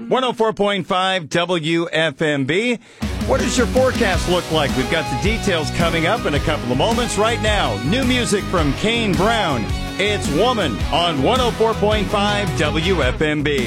104.5 WFMB. What does your forecast look like? We've got the details coming up in a couple of moments. Right now, new music from Kane Brown. It's Woman on 104.5 WFMB.